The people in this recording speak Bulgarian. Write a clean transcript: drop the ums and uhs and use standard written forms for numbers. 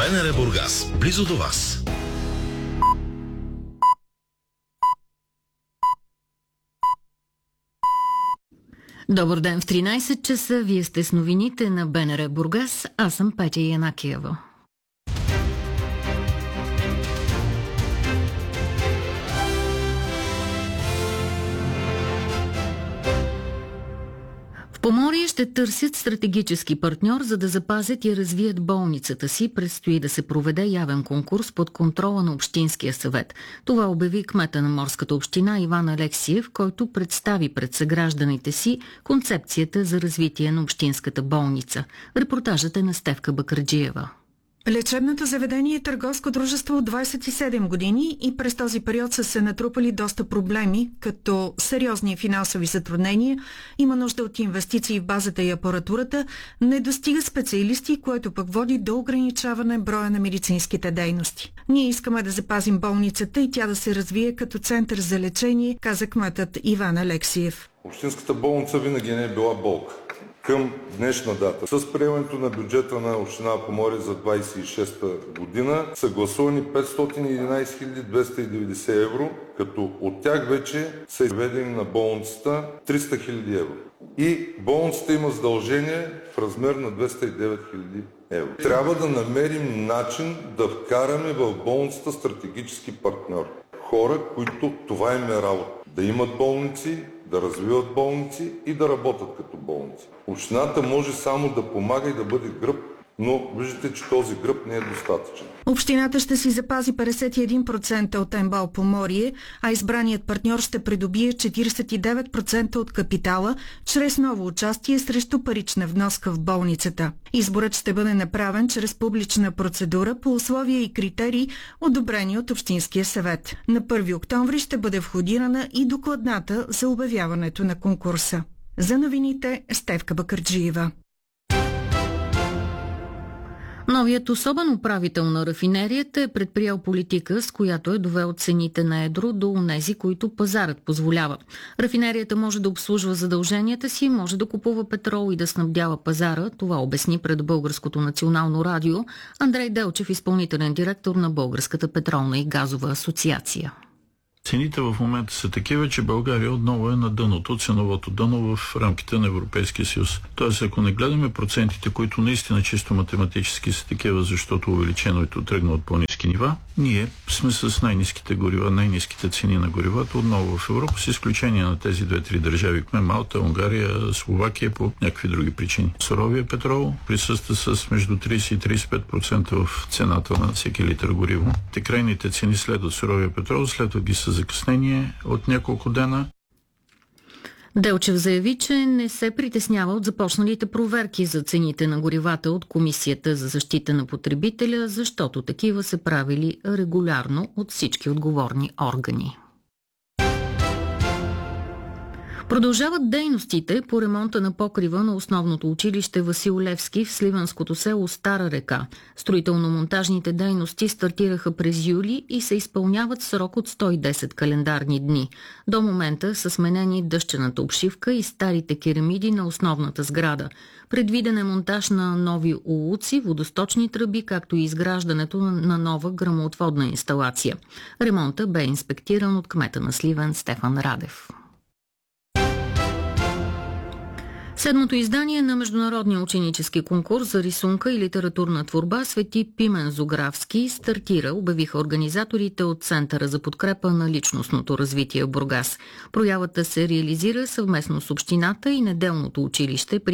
БНР Бургас, близо до вас. Добър ден, в 13 часа. Вие сте с новините на БНР Бургас. Аз съм Петя Янакиева. В Поморие ще търсят стратегически партньор, за да запазят и развият болницата си. Предстои да се проведе явен конкурс под контрола на Общинския съвет. Това обяви кмета на Морската община Иван Алексиев, който представи пред съгражданите си концепцията за развитие на Общинската болница. Репортажът е на Стефка Бакърджиева. Лечебното заведение е търговско дружество от 27 години и през този период са се натрупали доста проблеми, като сериозни финансови затруднения, има нужда от инвестиции в базата и апаратурата, не достига специалисти, което пък води до ограничаване броя на медицинските дейности. Ние искаме да запазим болницата и тя да се развие като център за лечение, каза кметът Иван Алексиев. Общинската болница винаги не е била болка. Към днешна дата, с приемането на бюджета на Община Поморие за 26-та година, са гласувани 511 290 евро, като от тях вече са изведени на болницата 300 000 евро. И болницата има задължение в размер на 209 000 евро. Трябва да намерим начин да вкараме в болницата стратегически партньор. Хора, които това им е работа. Да имат болници, да развиват болници и да работят като болници. Общината може само да помага и да бъде гръб, но виждате, че този гръб не е достатъчен. Общината ще си запази 51% от МБАЛ Поморие, а избраният партньор ще придобие 49% от капитала чрез ново участие срещу парична вноска в болницата. Изборът ще бъде направен чрез публична процедура по условия и критерии, одобрени от Общинския съвет. На 1 октомври ще бъде входирана и докладната за обявяването на конкурса. За новините Стефка Бакърджиева. Новият особен управител на рафинерията е предприял политика, с която е довел цените на едро до онези, които пазарът позволява. Рафинерията може да обслужва задълженията си, може да купува петрол и да снабдява пазара. Това обясни пред Българското национално радио Андрей Делчев, изпълнителен директор на Българската петролна и газова асоциация. Цените в момента са такива, че България отново е на дъното, ценовото дъно в рамките на Европейския съюз. Тоест, ако не гледаме процентите, които наистина чисто математически са такива, защото увеличението тръгна от по-ниски нива, ние сме с най-ниските горива, най-ниските цени на горивата отново в Европа, с изключение на тези 2-3 държави, Малта, Унгария, Словакия, по някакви други причини. Суровия петрол присъства с между 30 и 35% в цената на всеки литър гориво. Те крайните цени следват суровия петрол, следват ги с закъснение от няколко дена. Делчев заяви, че не се притеснява от започналите проверки за цените на горивата от Комисията за защита на потребителя, защото такива се правили регулярно от всички отговорни органи. Продължават дейностите по ремонта на покрива на основното училище Васил Левски в сливенското село Стара река. Строително-монтажните дейности стартираха през юли и се изпълняват в срок от 110 календарни дни. До момента са сменени дъщената обшивка и старите керамиди на основната сграда. Предвиден е монтаж на нови улуци, водосточни тръби, както и изграждането на нова гръмоотводна инсталация. Ремонтът бе инспектиран от кмета на Сливен Стефан Радев. Седмото издание на Международния ученически конкурс за рисунка и литературна творба Свети Пимен Зографски стартира, обявиха организаторите от Центъра за подкрепа на личностното развитие в Бургас. Проявата се реализира съвместно с общината и неделното училище при